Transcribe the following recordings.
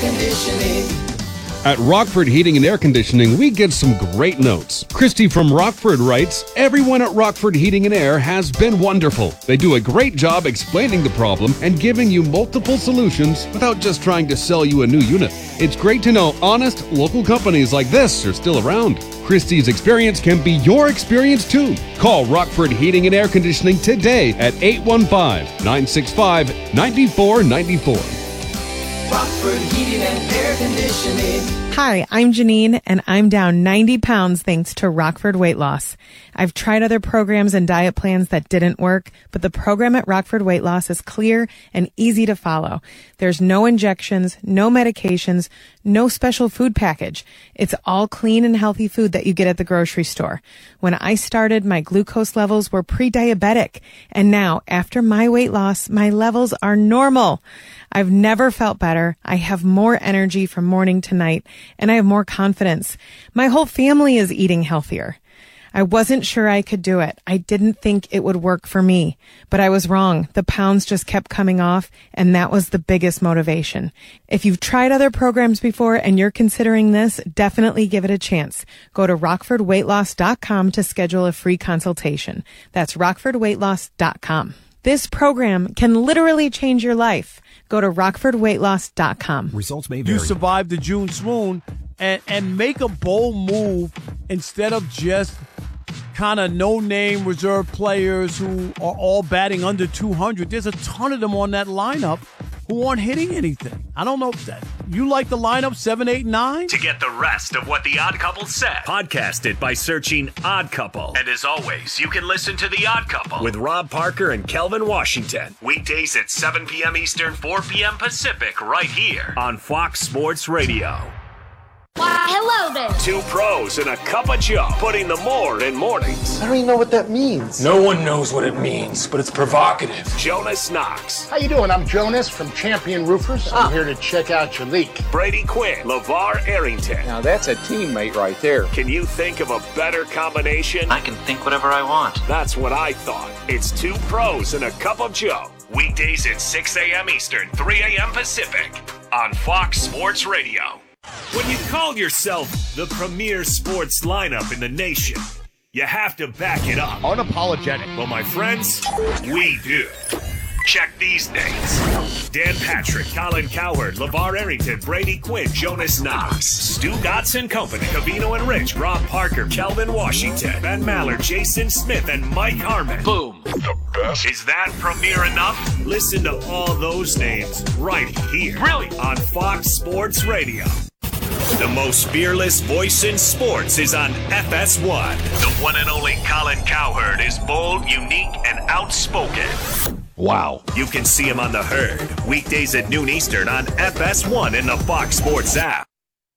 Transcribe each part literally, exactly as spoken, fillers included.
Conditioning. At Rockford Heating and Air Conditioning, we get some great notes. Christy from Rockford writes, "Everyone at Rockford Heating and Air has been wonderful. They do a great job explaining the problem and giving you multiple solutions without just trying to sell you a new unit. It's great to know honest, local companies like this are still around. Christy's experience can be your experience too. Call Rockford Heating and Air Conditioning today at eight one five, nine six five, nine four nine four. Rockford Heating and Air Conditioning. Hi, I'm Janine, and I'm down ninety pounds thanks to Rockford Weight Loss. I've tried other programs and diet plans that didn't work, but the program at Rockford Weight Loss is clear and easy to follow. There's no injections, no medications, no special food package. It's all clean and healthy food that you get at the grocery store. When I started, my glucose levels were pre-diabetic, and now, after my weight loss, my levels are normal. I've never felt better. I have more energy from morning to night, and I have more confidence. My whole family is eating healthier. I wasn't sure I could do it. I didn't think it would work for me, but I was wrong. The pounds just kept coming off, and that was the biggest motivation. If you've tried other programs before and you're considering this, definitely give it a chance. Go to rockford weight loss dot com to schedule a free consultation. That's rockford weight loss dot com. This program can literally change your life. Go to rockford weight loss dot com. Results may vary. You survive the June swoon and, and make a bold move instead of just kind of no-name reserve players who are all batting under two hundred. There's a ton of them on that lineup who aren't hitting anything. I don't know if that. You like the lineup seven, eight, nine? To get the rest of what The Odd Couple said, podcast it by searching Odd Couple. And as always, you can listen to The Odd Couple with Rob Parker and Kelvin Washington. Weekdays at seven p.m. Eastern, four p.m. Pacific, right here on Fox Sports Radio. Why, hello there. Two pros and a cup of Joe, putting the more in mornings. I don't even know what that means. No one knows what it means, but it's provocative. Jonas Knox. How you doing? I'm Jonas from Champion Roofers. I'm oh. here to check out your leak. Brady Quinn. LeVar Arrington. Now that's a teammate right there. Can you think of a better combination? I can think whatever I want. That's what I thought. It's two pros and a cup of Joe. Weekdays at six a.m. Eastern, three a.m. Pacific on Fox Sports Radio. When you call yourself the premier sports lineup in the nation, you have to back it up. Unapologetic. Well, my friends, we do. Check these names. Dan Patrick, Colin Cowherd, LeVar Arrington, Brady Quinn, Jonas Knox, Stu Gotts Company, Cavino and Rich, Rob Parker, Kelvin Washington, Ben Maller, Jason Smith, and Mike Harmon. Boom. The best. Is that premier enough? Listen to all those names right here. Really? On Fox Sports Radio. The most fearless voice in sports is on F S one. The one and only Colin Cowherd is bold, unique, and outspoken. Wow. You can see him on The Herd, weekdays at noon Eastern on F S one and the Fox Sports app.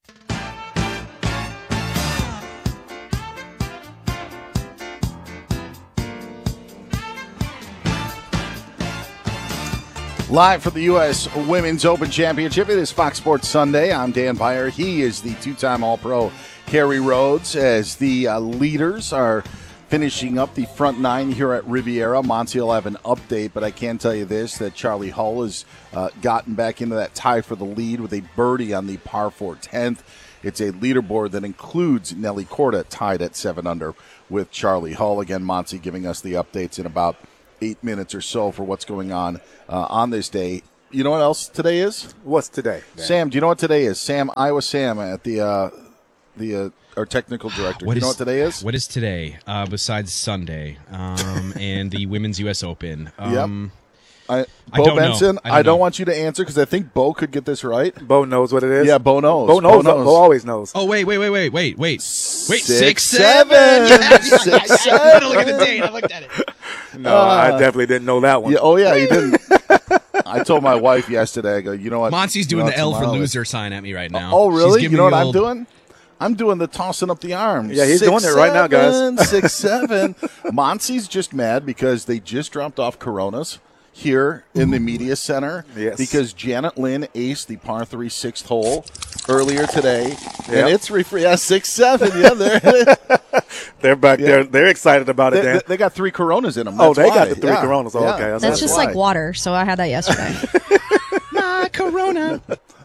Live from the U S Women's Open Championship, it is Fox Sports Sunday. I'm Dan Beyer. He is the two-time All-Pro Kerry Rhodes, as the uh, leaders are finishing up the front nine here at Riviera. Monty will have an update, but I can tell you this, that Charlie Hull has uh, gotten back into that tie for the lead with a birdie on the par four tenth. It's a leaderboard that includes Nelly Corda tied at seven under with Charlie Hull. Again, Monty giving us the updates in about eight minutes or so for what's going on uh, on this day. You know what else today is? What's today, man? Sam, do you know what today is? Sam, Iowa Sam at the uh, the uh, our technical director. What do you is, know what today is? What is today uh, besides Sunday um, and the Women's U S Open? Um, yep. I, I Bo don't Benson, know. I I don't, don't know. want you to answer because I think Bo could get this right. Bo knows what it is? Yeah, Bo knows. Bo knows. Bo, knows. Bo always knows. Oh, wait, wait, wait, wait, wait, wait. Wait, six, six, seven. seven. six, seven. Look at the date. I looked at it. No, uh, I definitely didn't know that one. Yeah, oh, yeah, you didn't. I told my wife yesterday, I go, you know what? Monty's doing you know the L for tomorrow loser sign at me right now. Oh, really? You know what old... I'm doing? I'm doing the tossing up the arms. Yeah, he's six, doing it right now, guys. Six, seven. Monty's just mad because they just dropped off Coronas here in the media center. Yes. Because Janet Lynn aced the par three sixth hole earlier today. Yep. And it's refre- yeah, six, seven. Yeah, they're, they're back yeah. there. They're excited about it, they, Dan. They got three Coronas in them. Oh, That's they why. got the three yeah. Coronas. Oh, yeah. okay. That's, That's just why. like water, so I had that yesterday. My Corona.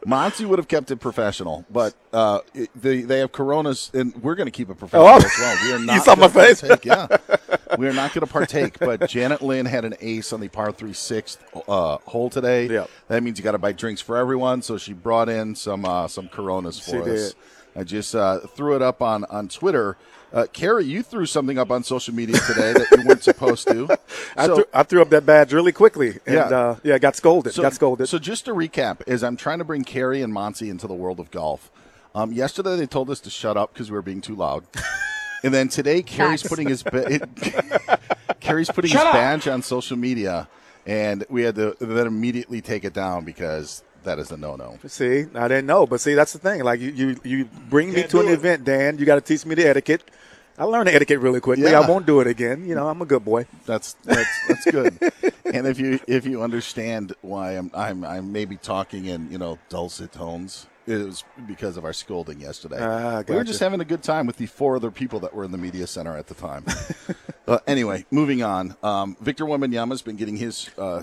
Monty would have kept it professional, but uh, it, they they have Coronas, and we're going to keep it professional oh, as well. We are not. You saw my face. Partake, yeah, we are not going to partake. But Janet Lynn had an ace on the par three sixth uh, hole today. Yep. That means you got to buy drinks for everyone. So she brought in some uh, some Coronas for she us. Did. I just uh, threw it up on on Twitter. Uh, Carrie, you threw something up on social media today that you weren't supposed to. I, So, threw, I threw up that badge really quickly, and Yeah. uh, yeah, got scolded. so, got scolded. So just to recap, as I'm trying to bring Carrie and Monty into the world of golf, um, yesterday they told us to shut up because we were being too loud. And then today, Carrie's Facts. putting his ba- Carrie's putting Shut his up. badge on social media, and we had to then immediately take it down because that is a no-no. See, I didn't know, but see, that's the thing. Like you, you, you bring me Can't to an do it. event, Dan. You got to teach me the etiquette. I learned the etiquette really quickly. Yeah. I won't do it again. You know, I'm a good boy. That's that's that's good. And if you if you understand why I'm I'm I'm maybe talking in you know dulcet tones, it was because of our scolding yesterday. Ah, We were gotcha. just having a good time with the four other people that were in the media center at the time. uh, anyway, moving on. Um, Victor Wembanyama's been getting his. Uh,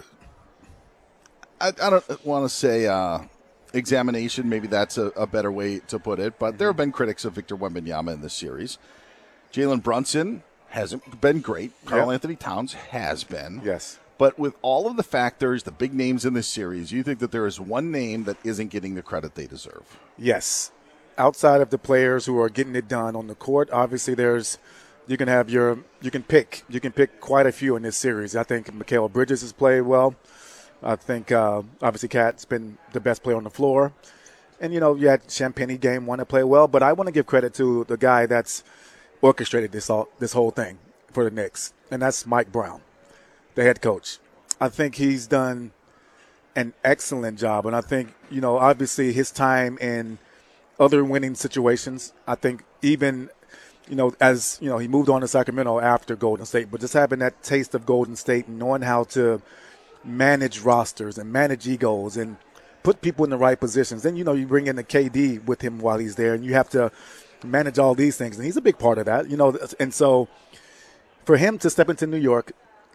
I, I don't want to say uh, examination. Maybe that's a, a better way to put it. But there have been critics of Victor Wembanyama in this series. Jalen Brunson hasn't been great. Karl Yep. Anthony Towns has been. Yes. But with all of the factors, the big names in this series, you think that there is one name that isn't getting the credit they deserve? Yes. Outside of the players who are getting it done on the court, obviously there's you can have your you can pick you can pick quite a few in this series. I think Mikal Bridges has played well. I think uh, obviously Cat's been the best player on the floor, and you know you had Champagnie game one to play well. But I want to give credit to the guy that's orchestrated this all this whole thing for the Knicks, and that's Mike Brown, the head coach. I think he's done an excellent job, and I think you know obviously his time in other winning situations. I think even, you know, as, you know, he moved on to Sacramento after Golden State, but just having that taste of Golden State and knowing how to manage rosters and manage egos and put people in the right positions. Then, you know, you bring in the K D with him while he's there, and you have to manage all these things. And he's a big part of that, you know. And so for him to step into New York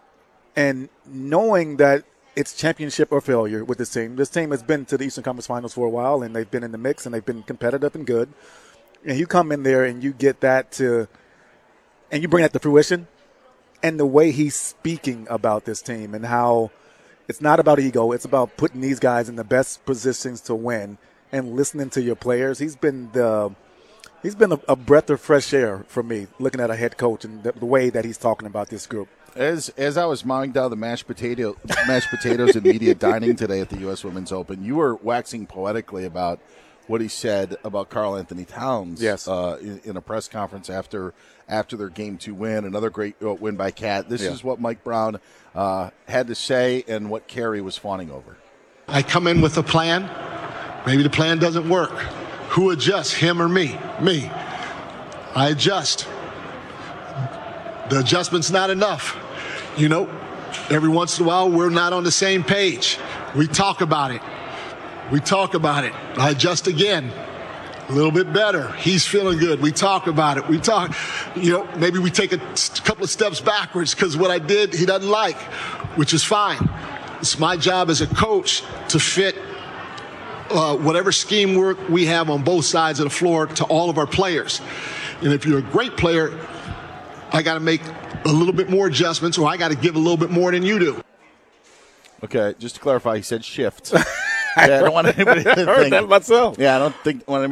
and knowing that it's championship or failure with this team. This team has been to the Eastern Conference Finals for a while, and they've been in the mix, and they've been competitive and good. And you come in there and you get that to – and you bring that to fruition. And the way he's speaking about this team and how it's not about ego. It's about putting these guys in the best positions to win and listening to your players. He's been the – he's been a, a breath of fresh air for me looking at a head coach and the, the way that he's talking about this group. As as I was mowing down the mashed potato mashed potatoes and media dining today at the U S Women's Open, you were waxing poetically about what he said about Karl Anthony Towns. Yes. uh, in, in a press conference after after their game two win, another great uh, win by Cat. This Yeah. is what Mike Brown uh, had to say and what Carrie was fawning over. I come in with a plan. Maybe the plan doesn't work. Who adjusts, him or me? Me. I adjust. The adjustment's not enough. You know, every once in a while, we're not on the same page. We talk about it. We talk about it. I adjust again. A little bit better. He's feeling good. We talk about it. We talk, you know, maybe we take a couple of steps backwards because what I did, he doesn't like, which is fine. It's my job as a coach to fit uh, whatever scheme work we have on both sides of the floor to all of our players. And if you're a great player, I got to make a little bit more adjustments, or I got to give a little bit more than you do. Okay, just to clarify, he said shift. Yeah, I don't want anybody to I heard think, that myself. Yeah, I don't think want